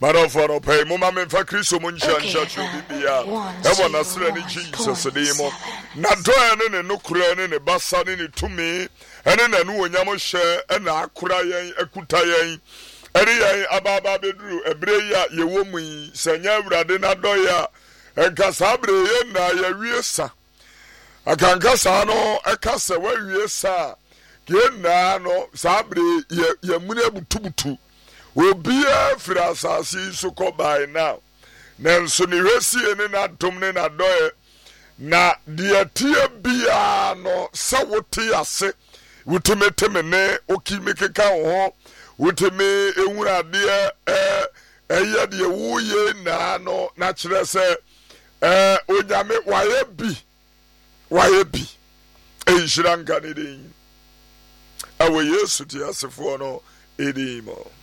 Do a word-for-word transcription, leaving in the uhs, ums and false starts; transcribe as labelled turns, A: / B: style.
A: Madofo no pay mama me fa Kristo mo ncha ncha chu bibia e won asere ni Jesus de mo na do ene ne no kura ne ne basa ne ne tumi ene na no onyam hye e na akura yen akuta yen ene yen ababa beduru ebre ya ye wo mu sanya awurade na do ya enka sabre yen na ya wiesa akanka sa no e ka se wa wiesa ke na no sabre ye ye mune butubutu Obia frasasi so ko by now. Nanso ni wesi ene na dom ne na doye na de tie bia no sa wote ase wotemeteme ne okimekeka ho woteme ewurade eh eye de woye na no na kire se eh onyame waye bi waye bi ehira nka ne den awe Yesu ti asefo no edimo.